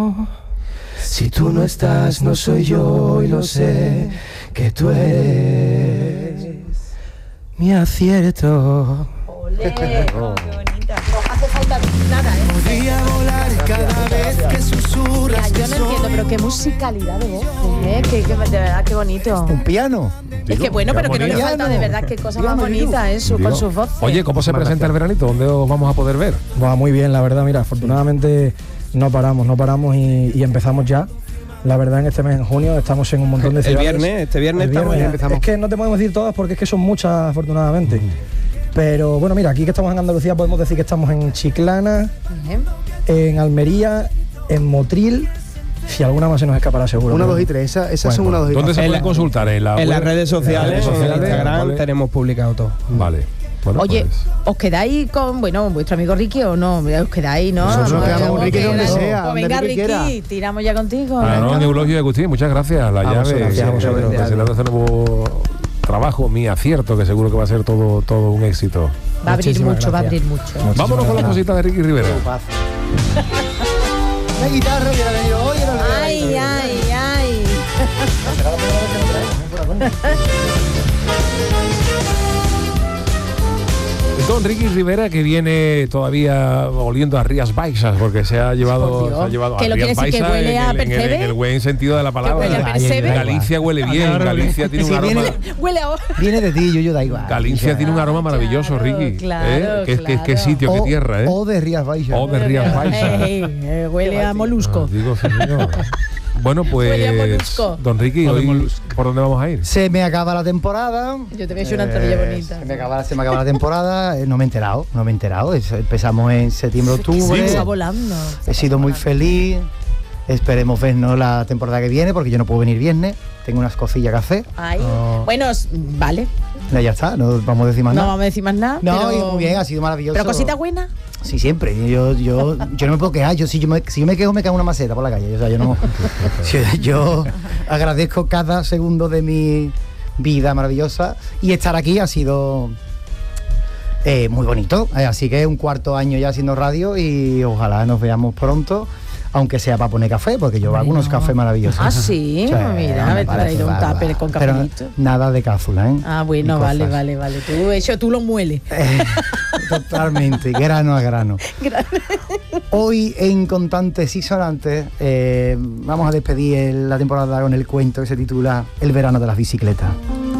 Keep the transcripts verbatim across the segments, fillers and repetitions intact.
no. Si tú no estás, no soy yo y lo sé, que tú eres mi acierto. ¡Olé! Oh, ¡qué bonita! No hace falta nada, ¿eh? Podría volar cada vez que susurras. Mira, yo no entiendo, pero qué musicalidad de voz, ¿eh? Que, que, de verdad, qué bonito. Un piano. Es que bueno, pero que no le falta de verdad, qué cosa más bonita eso, con sus voces. Oye, ¿cómo se presenta el veranito? ¿Dónde os vamos a poder ver? Va muy bien, la verdad, mira, afortunadamente no paramos, no paramos y, y empezamos ya. La verdad, en este mes, en junio, estamos en un montón de ciudades. El viernes, este viernes, el viernes estamos, empezamos. Es que no te podemos decir todas porque es que son muchas, afortunadamente. Mm. Pero bueno, mira, aquí que estamos en Andalucía podemos decir que estamos en Chiclana, uh-huh. en Almería, en Motril. Si alguna más se nos escapará seguro. Una, dos y tres, esa, esas bueno, son una, dos y tres. ¿Dónde se puede consultar? En, la en las redes sociales, en, en Instagram vale. Tenemos publicado todo. Vale. Bueno, oye, pues. ¿os quedáis con, bueno, vuestro amigo Ricky o no? ¿Os quedáis, no? Nosotros nos quedamos con Ricky donde sea. Pues venga, Ricky, quiera. Tiramos ya contigo. Ah, no, Neulogio y Agustín, muchas gracias. La vamos, llave, gracias, vamos, gracias, este nuevo trabajo, mi acierto, que seguro que va a ser todo, todo un éxito. Va a abrir Muchísimas mucho, gracias. va a abrir mucho. Muchísimas Vámonos con las cositas de Ricky Rivera. La guitarra hubiera venido hoy. Ay, ay, ay. Con Ricky Rivera, que viene todavía oliendo a Rías Baixas, porque se ha llevado, se ha llevado a Rías Baixas en, en, en, en el buen sentido de la palabra. Huele a Percebe. Galicia huele bien, Galicia tiene un aroma. Viene, huele a viene de ti, yo, yo da igual. Galicia tiene un aroma maravilloso, claro, Ricky. Claro, ¿eh? ¿Qué, claro. qué, qué sitio, o, qué tierra, ¿eh? O de Rías Baixas. O de Rías Baixas. Hey, hey, huele a molusco. Ah, digo, sí, señor. Bueno, pues, don Ricky, hoy, ¿por dónde vamos a ir? Se me acaba la temporada. Yo te voy a hacer una entrada eh, bonita. Se me, acaba, se me acaba la temporada. eh, no me he enterado, no me he enterado. Es, empezamos en septiembre, octubre. Sí, está volando. He sido muy feliz. Esperemos vernos la temporada que viene, porque yo no puedo venir viernes. Tengo unas cosillas que hacer. Ay, oh. Bueno, vale. No, ya está, no vamos a decir más no nada. No vamos a decir más nada. No, pero... y muy bien, ha sido maravilloso. ¿Pero cosita buena? Sí, siempre. Yo, yo, yo no me puedo quejar. Yo, si, yo me, si yo me quejo, me cago en una maceta por la calle. O sea, yo no. yo, yo agradezco cada segundo de mi vida maravillosa. Y estar aquí ha sido eh, muy bonito. Eh, así que un cuarto año ya haciendo radio y ojalá nos veamos pronto. Aunque sea para poner café, porque yo hago unos cafés maravillosos. Ah, sí, sí, mira, me he traído un tupper con cafelito. Nada de cápsula, ¿eh? Ah, bueno, vale, vale, vale. Tú, eso tú lo mueles. Eh, totalmente, grano a grano. Hoy en Contantes y Sonantes eh, vamos a despedir el, la temporada con el cuento que se titula El verano de las bicicletas.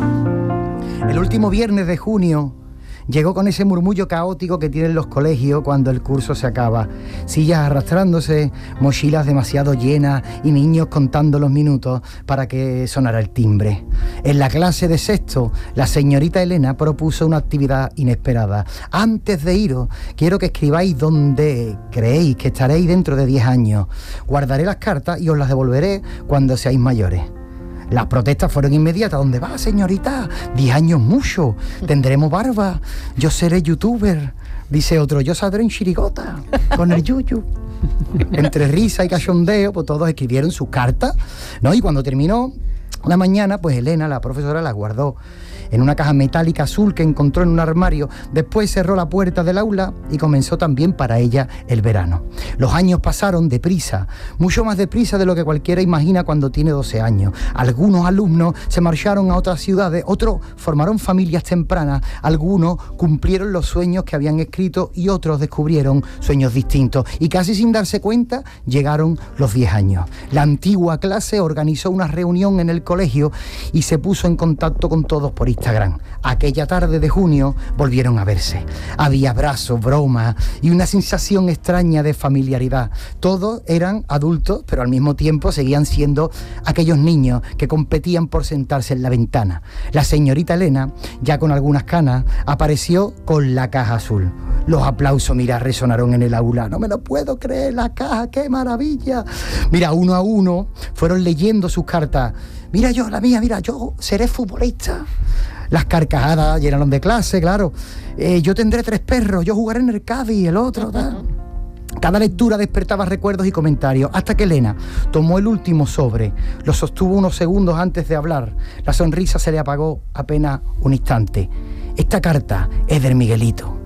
El último viernes de junio llegó con ese murmullo caótico que tienen los colegios cuando el curso se acaba. Sillas arrastrándose, mochilas demasiado llenas y niños contando los minutos para que sonara el timbre. En la clase de sexto, la señorita Elena propuso una actividad inesperada. Antes de iros, quiero que escribáis dónde creéis que estaréis dentro de diez años. Guardaré las cartas y os las devolveré cuando seáis mayores. Las protestas fueron inmediatas. ¿Dónde va, señorita? Diez años mucho. Tendremos barba. Yo seré youtuber. Dice otro, yo saldré en chirigota con el yuyu. Entre risa y cachondeo, pues todos escribieron sus cartas, ¿no? Y cuando terminó la mañana, pues Elena, la profesora, las guardó en una caja metálica azul que encontró en un armario. Después cerró la puerta del aula y comenzó también para ella el verano. Los años pasaron deprisa, mucho más deprisa de lo que cualquiera imagina cuando tiene doce años. Algunos alumnos se marcharon a otras ciudades, otros formaron familias tempranas, algunos cumplieron los sueños que habían escrito y otros descubrieron sueños distintos. Y casi sin darse cuenta, llegaron los diez años. La antigua clase organizó una reunión en el colegio y se puso en contacto con todos por Instagram. Aquella tarde de junio volvieron a verse. Había abrazos, bromas y una sensación extraña de familiaridad. Todos eran adultos, pero al mismo tiempo seguían siendo aquellos niños que competían por sentarse en la ventana. La señorita Elena, ya con algunas canas, apareció con la caja azul. Los aplausos, mira, resonaron en el aula. No me lo puedo creer, la caja, qué maravilla. Mira, uno a uno fueron leyendo sus cartas. Mira yo, la mía, mira, yo seré futbolista. Las carcajadas llenaron de clase, claro. Eh, yo tendré tres perros, yo jugaré en el Cádiz, el otro, tal. Cada lectura despertaba recuerdos y comentarios, hasta que Elena tomó el último sobre, lo sostuvo unos segundos antes de hablar. La sonrisa se le apagó apenas un instante. Esta carta es del Miguelito.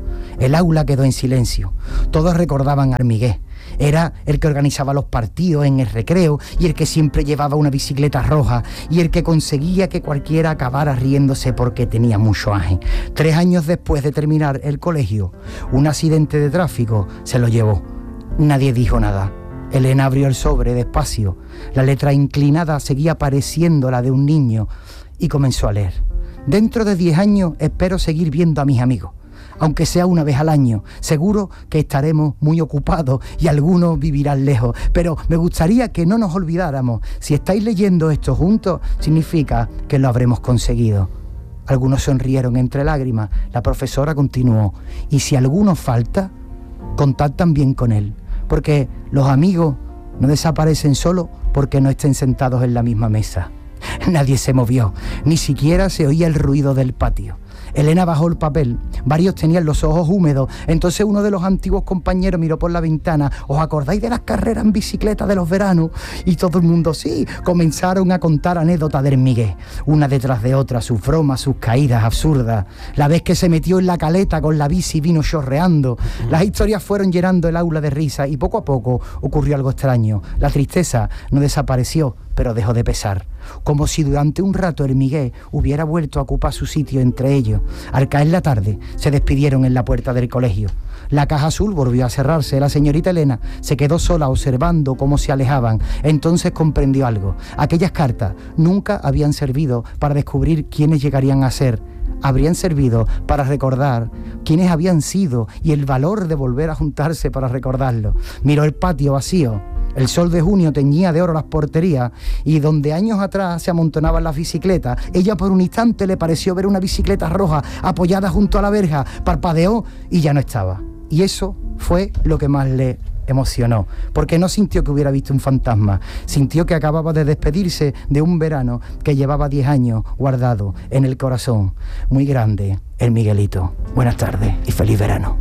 El aula quedó en silencio. Todos recordaban a Armigué. Era el que organizaba los partidos en el recreo y el que siempre llevaba una bicicleta roja y el que conseguía que cualquiera acabara riéndose porque tenía mucho aje. Tres años después de terminar el colegio, un accidente de tráfico se lo llevó. Nadie dijo nada. Elena abrió el sobre despacio. La letra inclinada seguía pareciendo la de un niño y comenzó a leer. Dentro de diez años espero seguir viendo a mis amigos. Aunque sea una vez al año, seguro que estaremos muy ocupados y algunos vivirán lejos, pero me gustaría que no nos olvidáramos. Si estáis leyendo esto juntos, significa que lo habremos conseguido. Algunos sonrieron entre lágrimas. La profesora continuó. Y si alguno falta, contad también con él, porque los amigos no desaparecen solo porque no estén sentados en la misma mesa. Nadie se movió, ni siquiera se oía el ruido del patio. Elena bajó el papel, varios tenían los ojos húmedos, entonces uno de los antiguos compañeros miró por la ventana. ¿Os acordáis de las carreras en bicicleta de los veranos? Y todo el mundo sí, comenzaron a contar anécdotas de Miguel, una detrás de otra, sus bromas, sus caídas absurdas, la vez que se metió en la caleta con la bici y vino chorreando. Las historias fueron llenando el aula de risa y poco a poco ocurrió algo extraño. La tristeza no desapareció, pero dejó de pesar, como si durante un rato el Miguel hubiera vuelto a ocupar su sitio entre ellos. Al caer la tarde, se despidieron en la puerta del colegio. La caja azul volvió a cerrarse. La señorita Elena se quedó sola observando cómo se alejaban. Entonces comprendió algo. Aquellas cartas nunca habían servido para descubrir quiénes llegarían a ser. Habrían servido para recordar quiénes habían sido y el valor de volver a juntarse para recordarlo. Miró el patio vacío. El sol de junio teñía de oro las porterías y donde años atrás se amontonaban las bicicletas, ella por un instante le pareció ver una bicicleta roja apoyada junto a la verja, parpadeó y ya no estaba. Y eso fue lo que más le emocionó, porque no sintió que hubiera visto un fantasma, sintió que acababa de despedirse de un verano que llevaba diez años guardado en el corazón. Muy grande, el Miguelito. Buenas tardes y feliz verano.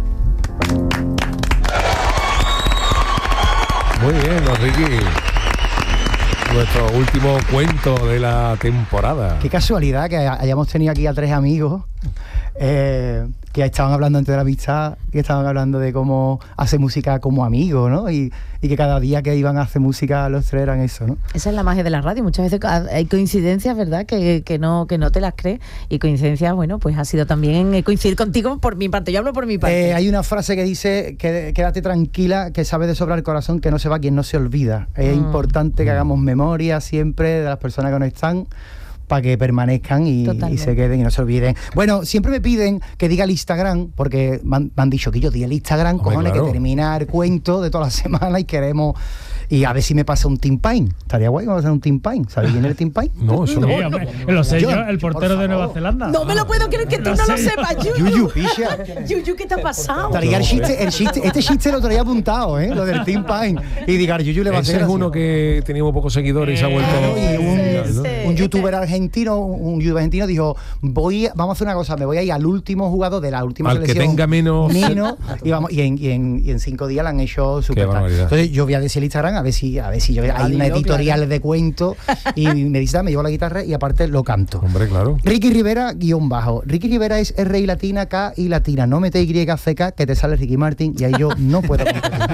Muy bien, don Ricky. Nuestro último cuento de la temporada. Qué casualidad que hayamos tenido aquí a tres amigos eh, que estaban hablando entre la amistad, que estaban hablando de cómo hacer música como amigos, ¿no? Y, y que cada día que iban a hacer música los tres eran eso, ¿no? Esa es la magia de la radio. Muchas veces hay coincidencias, ¿verdad? Que, que, no, que no te las crees. Y coincidencias, bueno, pues ha sido también coincidir contigo por mi parte. Yo hablo por mi parte. Eh, hay una frase que dice, que, quédate tranquila, que sabe de sobra el corazón, que no se va quien no se olvida. Es mm. importante que hagamos memoria siempre de las personas que no están, para que permanezcan y, y se queden y no se olviden. Bueno, siempre me piden que diga el Instagram, porque me han, me han dicho que yo diga el Instagram, Hombre, cojones, claro. que termina el cuento de toda la semana y queremos... Y a ver si me pasa un Team Pine. Estaría guay que me pasa un Team Pine. ¿Sabéis quién es el Team Pine? No, eso no. Sí, hombre, lo sé yo, el portero de Nueva Zelanda. No me lo puedo creer que tú no lo sepas, Yuyu. Yuyu, picha. Yuyu, ¿qué te ha pasado? Estaría el chiste, el chiste, este chiste lo traía apuntado, ¿eh? Lo del Team Pine. Y diga, Yuyu le va a hacer. Ese es uno que teníamos pocos seguidores y se ha vuelto. Y un, sí, sí. un youtuber argentino, un youtuber argentino dijo, voy, vamos a hacer una cosa, me voy a ir al último jugador de la última al selección. Al que tenga menos. menos y, vamos, y, en, y, en, y en cinco días la han hecho súper tarde. Entonces yo voy a decir el Instagram a ver si, a ver si yo hay una editorial claro. de cuentos y me dice, me llevo la guitarra y aparte lo canto. Hombre, claro. Ricky Rivera, guión bajo. Ricky Rivera es R y latina, K y latina. No mete Y, C, K, que te sale Ricky Martin y ahí yo no puedo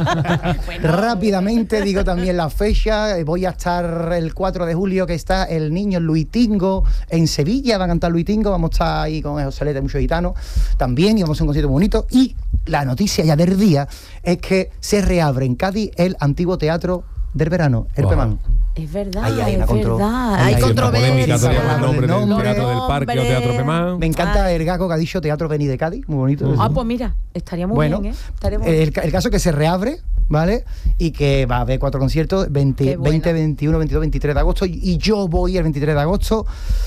bueno. Rápidamente digo también la fecha. Voy a estar el cuatro de julio, que está el niño Luitingo en Sevilla. Va a cantar Luitingo. Vamos a estar ahí con José Lete, mucho gitano también, y vamos a un concierto muy bonito. Y la noticia ya del día es que se reabre en Cádiz el antiguo teatro del verano, el wow. Pemán. Es verdad, ahí hay es una contro- verdad. Hay, hay controversia. El nombre del Teatro del Parque o Teatro Pemán. Me encanta Ay. el gago que ha dicho Teatro Beni de Cádiz, muy bonito. Ah, pues mira, estaría muy bueno, bien, ¿eh? Estaría muy el, el caso es que se reabre, ¿vale? Y que va a haber cuatro conciertos, veinte, veinte, veintiuno, veintidós, veintitrés de agosto, y yo voy el veintitrés de agosto,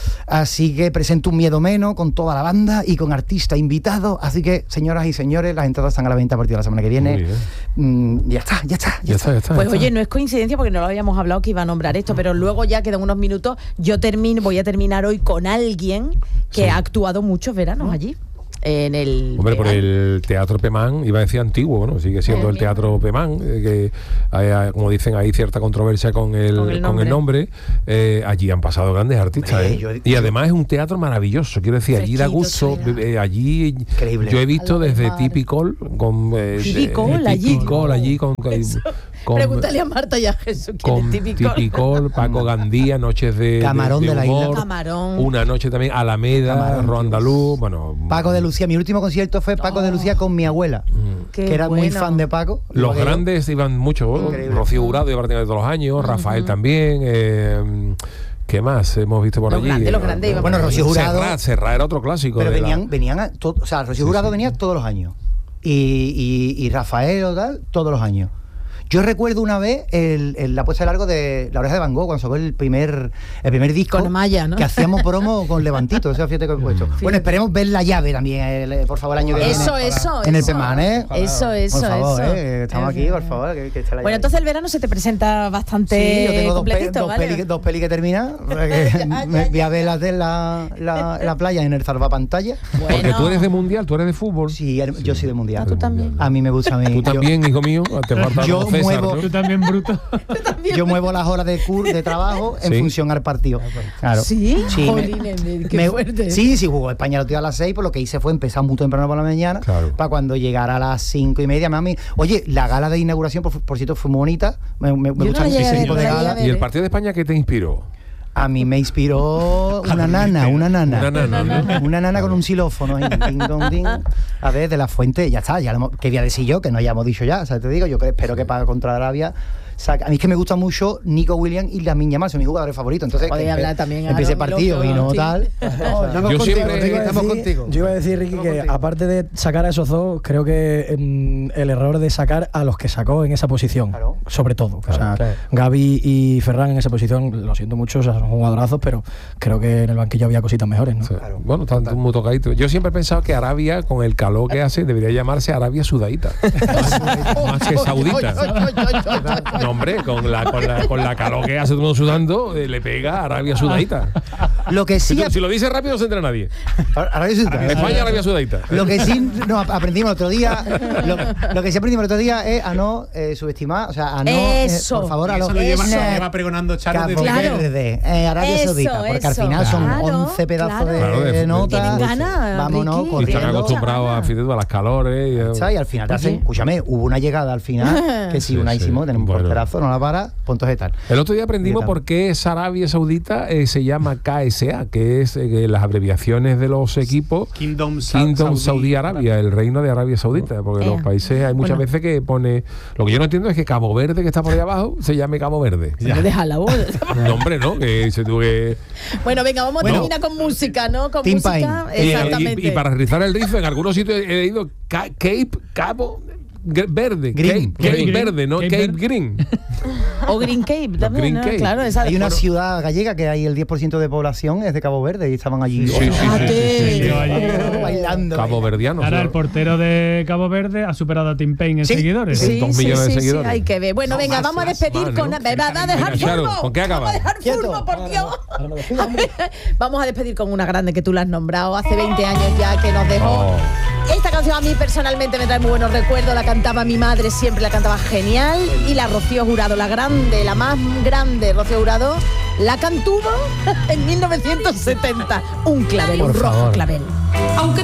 así que presento Un Miedo Menos con toda la banda y con artistas invitados, así que, señoras y señores, las entradas están a la venta a partir de la semana que viene. Mm, ya está, ya está, ya, ya está, ya está. Pues ya oye, está. no es coincidencia porque no lo habíamos hablado que iba a nombrar esto, pero luego ya quedan unos minutos. Yo termino, voy a terminar hoy con alguien que sí. ha actuado muchos veranos allí. en el... Hombre, por el Teatro Pemán, iba a decir antiguo, bueno, sigue siendo el Teatro Pemán, eh, que hay, como dicen, hay cierta controversia con el, con el nombre. Con el nombre. Eh, allí han pasado grandes artistas, ¿eh? Yo, y además es un teatro maravilloso, quiero decir, allí da gusto, eh, allí increíble. Yo he visto desde Tipicol, con... Eh, Tipicol, allí. Tipicol, allí, con... Con, Pregúntale a Marta y a Jesús quién con es Tipicol. Tipicol, Paco Gandía, Noches de Camarón de, de, de humor, la Isla. Camarón. Una noche también, Alameda, Ro Andaluz, bueno... Paco de Lucía, mi último concierto fue Paco oh. de Lucía con mi abuela, mm. que era bueno. muy fan de Paco. Los grandes yo. iban mucho, Increíble. Rocío Jurado iba prácticamente todos los años, uh-huh. Rafael también... Eh, ¿Qué más hemos visto por los allí? Grandes, los grandes, bueno, Rocío Jurado... Serrat, Serrat era otro clásico. Pero venían, la... venían a to, o sea, Rocío Jurado sí, sí. venía todos los años. Y, y, y Rafael o tal, todos los años. Yo recuerdo una vez el, el, la puesta de largo de La Oreja de Van Gogh, cuando sacó el primer, el primer disco. Con Maya, ¿no? Que hacíamos promo con Levantito, o sea, fíjate que he puesto. Sí. Bueno, esperemos ver La Llave también, el, por favor, el año que viene. Eso, eso, En eso. el Pemán, ¿eh? Eso, eso, por favor, eso. ¿eh? Estamos aquí, por favor, que, que esté la Bueno, entonces el verano se te presenta bastante sí, yo tengo completito, dos, ¿vale? peli, dos peli que terminan. Me voy a ver las de la, la, la playa en el salvapantalla. Bueno. Porque tú eres de mundial, tú eres de fútbol. Sí, yo soy de mundial. ¿Ah, tú también? A mí me gusta a mí. Tú también, hijo mío. Te falta yo César, muevo. ¿no? Tú también, bruto. Yo muevo las horas de cur, de trabajo en ¿Sí? función al partido. Claro. ¿Sí? Sí, Jolines, me, qué me, fuerte. Sí, sí, jugó España los días a las seis, pues lo que hice fue empezar muy temprano por la mañana, claro. para cuando llegara a las cinco y media, mami. Oye, la gala de inauguración, por, por cierto, fue muy bonita. Me, me, me gusta no ese tipo de no gala. ¿Y el partido de España qué te inspiró? A mí me inspiró una nana, una nana. Una nana, ¿no? Una nana con un xilófono. Ding, dong, ding. A ver, de la fuente, ya está. Ya lo, ¿qué voy a decir yo? Que no hayamos dicho ya. O sea, te digo, yo espero que para contra Arabia... A mí es que me gusta mucho Nico Williams y Lamine Yamal, son mis jugadores favoritos. Entonces, podría hablar también empiece partido y no sí. tal. No, estamos yo contigo, siempre yo estamos decir, contigo. Yo iba a decir, Ricky, que aparte de sacar a esos dos, creo que mm, el error de sacar a los que sacó en esa posición, claro. sobre todo. Claro, o sea, claro. Gavi y Ferran en esa posición, lo siento mucho, o sea, son jugadorazos, pero creo que en el banquillo había cositas mejores, ¿no? Sí. Claro. Bueno, tanto muy tocadito. Yo siempre he pensado que Arabia, con el calor que hace, debería llamarse Arabia Sudaita. Más que Saudita. No, hombre, con la Con la, con la calor que hace todo el mundo sudando, eh, le pega a Arabia Sudaita. Lo que sí. Si, si lo dice rápido, no se entra nadie. Arabia Sudaita. España, Arabia Sudaita. Lo que sí no, aprendimos el otro día, lo, lo que sí aprendimos el otro día es a no eh, subestimar, o sea, a no. Eso. Eh, por favor, a eso lo lo lleva, eso. lo lleva pregonando Charo de claro. Verde, eh, Arabia eso, Saudita, porque eso. al final son claro, once pedazos claro. de, claro, de, de notas. Tienen ganas, vámonos Ricky. corriendo. Y están acostumbrados a, a las calores. Y, y al final te hacen, escúchame, hubo una llegada al final que sí, sí una hicimos, sí. tenemos un bueno. porterazo, no la para, puntos de tal. El otro día aprendimos por qué esa Arabia Saudita eh, se llama K S A, que es eh, las abreviaciones de los equipos Kingdom, Kingdom Saudi, Saudi Arabia, el reino de Arabia Saudita, porque eh. los países hay muchas bueno. veces que pone. Lo que yo no entiendo es que Cabo Verde, que está por ahí abajo, se llame Cabo Verde. Deja la voz. No, hombre, no, que se tuve. Bueno, venga, vamos bueno. a terminar con música, ¿no? Con Team música. Pine. Exactamente. Y, y, y para rizar el riff, en algunos sitios he ido Cape, Cabo. Verde, Green. Cape, Cape Green. Verde, no Cape Cape Verde. Green. O Green Cape también, Green ¿no? Cape. Claro, esa hay una bueno. ciudad gallega que hay el diez por ciento de población es de Cabo Verde y estaban allí sí, sí, sí, sí, sí, sí. bailando. Cabo Verdiano. Ahora el portero de Cabo Verde ha superado a Tim Payne en sí. seguidores. Sí, dos sí, millones sí, de sí, seguidores. hay que ver. Bueno, no, venga, más, vamos a más, despedir más, con... ¿no? Va a dejar Charo, furbo. ¿con qué acabas? Vamos a dejar Quieto. furbo, por Dios. Vamos a despedir con una grande que tú la has nombrado hace veinte años ya, que nos dejó... Oh. Esta canción a mí personalmente me trae muy buenos recuerdos, la cantaba mi madre, siempre la cantaba genial, y la Rocío Jurado, la grande, la más grande Rocío Jurado, la cantuvo en mil novecientos setenta, un clavel, Por un rojo favor. clavel. Aunque